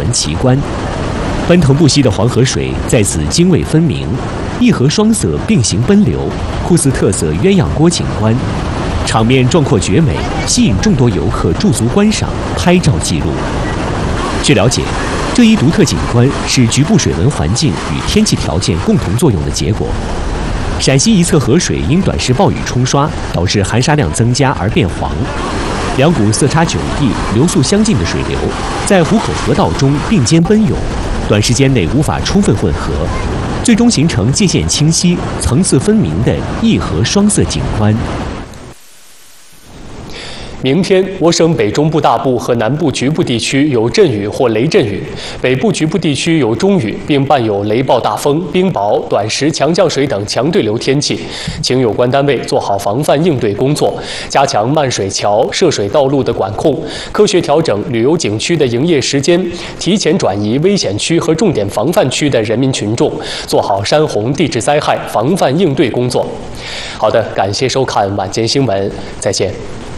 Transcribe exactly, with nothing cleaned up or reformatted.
奇观。奔腾不息的黄河水在此泾渭分明，一河双色并行奔流，酷似特色鸳鸯锅景观。场面壮阔绝美，吸引众多游客驻足观赏、拍照记录。据了解，这一独特景观是局部水文环境与天气条件共同作用的结果。陕西一侧河水因短时暴雨冲刷，导致含沙量增加而变黄。两股色差迥异、流速相近的水流，在湖口河道中并肩奔涌，短时间内无法充分混合，最终形成界限清晰、层次分明的一河双色景观。 明天，我省北中部大部和南部局部地区有阵雨或雷阵雨，北部局部地区有中雨，并伴有雷暴大风、冰雹、短时强降水等强对流天气，请有关单位做好防范应对工作，加强漫水桥、涉水道路的管控，科学调整旅游景区的营业时间，提前转移危险区和重点防范区的人民群众，做好山洪、地质灾害防范应对工作。好的，感谢收看晚间新闻，再见。